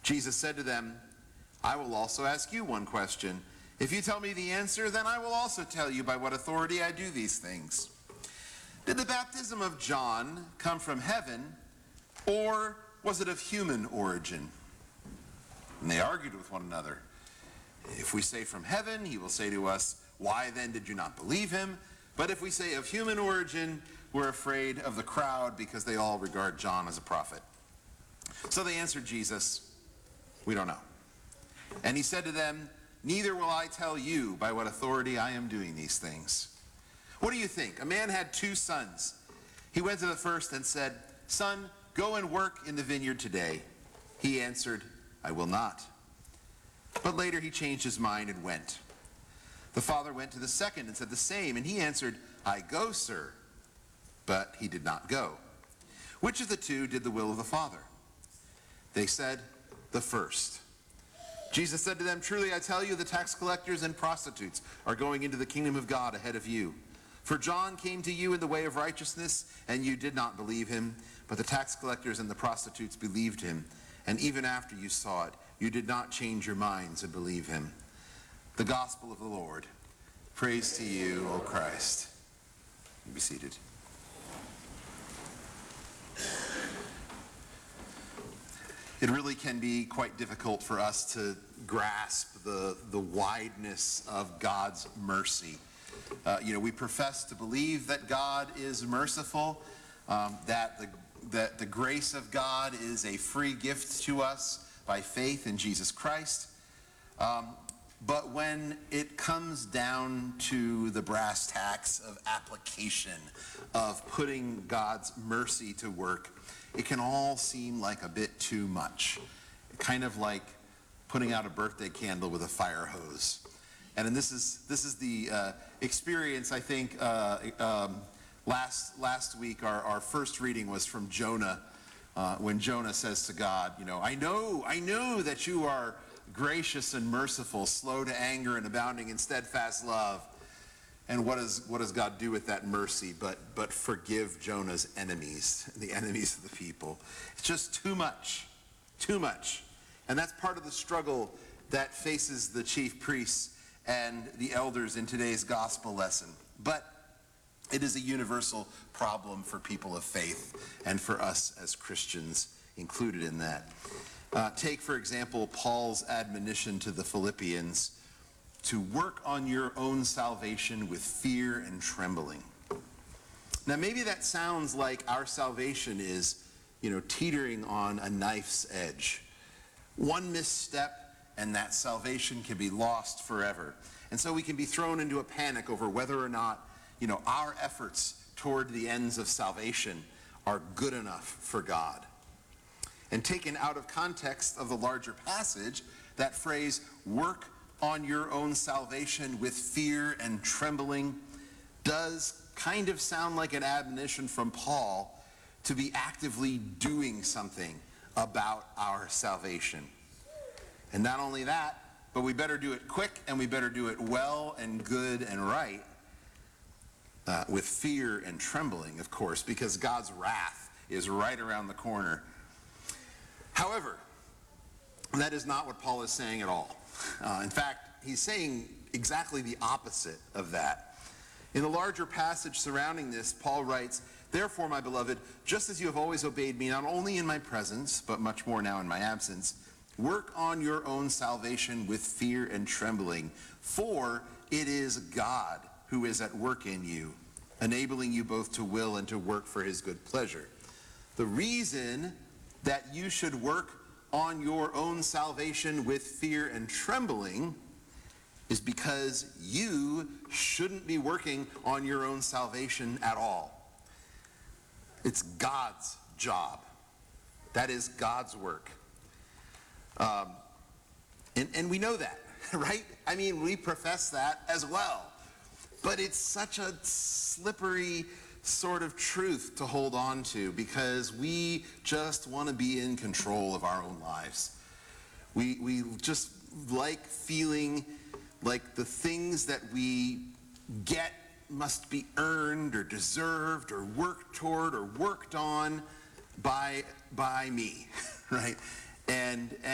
Jesus said to them, I will also ask you one question. If you tell me the answer, then I will also tell you by what authority I do these things. Did the baptism of John come from heaven, or was it of human origin? And they argued with one another. If we say from heaven, he will say to us, why then did you not believe him? But if we say of human origin, we're afraid of the crowd because they all regard John as a prophet. So they answered Jesus, we don't know. And he said to them, neither will I tell you by what authority I am doing these things. What do you think? A man had 2 sons. He went to the first and said, son, go and work in the vineyard today. He answered, I will not. But later he changed his mind and went. The father went to the second and said the same, and he answered, I go, sir. But he did not go. Which of the 2 did the will of the father? They said, the first. Jesus said to them, truly I tell you, the tax collectors and prostitutes are going into the kingdom of God ahead of you. For John came to you in the way of righteousness, and you did not believe him, but the tax collectors and the prostitutes believed him. And even after you saw it, you did not change your minds and believe him. The gospel of the Lord. Praise to you, O Christ. You be seated. It really can be quite difficult for us to grasp the wideness of God's mercy. We profess to believe that God is merciful, that the grace of God is a free gift to us by faith in Jesus Christ. But when it comes down to the brass tacks of application, of putting God's mercy to work, it can all seem like a bit too much. Kind of like putting out a birthday candle with a fire hose. And this is the experience, I think, last week our first reading was from Jonah, when Jonah says to God, I know that you are gracious and merciful, slow to anger and abounding in steadfast love. And what does God do with that mercy but forgive Jonah's enemies, the enemies of the people? It's just too much. And that's part of the struggle that faces the chief priests and the elders in today's gospel lesson. But it is a universal problem for people of faith and for us as Christians included in that. Take, for example, Paul's admonition to the Philippians to work on your own salvation with fear and trembling. Now, maybe that sounds like our salvation is, teetering on a knife's edge. One misstep and that salvation can be lost forever. And so we can be thrown into a panic over whether or not, our efforts toward the ends of salvation are good enough for God. And taken out of context of the larger passage, that phrase, work on your own salvation with fear and trembling, does kind of sound like an admonition from Paul to be actively doing something about our salvation. And not only that, but we better do it quick and we better do it well and good and right, with fear and trembling, of course, because God's wrath is right around the corner. However, that is not what Paul is saying at all. In fact, he's saying exactly the opposite of that. In the larger passage surrounding this, Paul writes, therefore, my beloved, just as you have always obeyed me, not only in my presence, but much more now in my absence, work on your own salvation with fear and trembling, for it is God who is at work in you, enabling you both to will and to work for his good pleasure. The reason that you should work on your own salvation with fear and trembling is because you shouldn't be working on your own salvation at all. It's God's job. That is God's work. And we know that, right? I mean, we profess that as well. But it's such a slippery sort of truth to hold on to because we just want to be in control of our own lives. We just like feeling like the things that we get must be earned or deserved or worked toward or worked on by me, right? And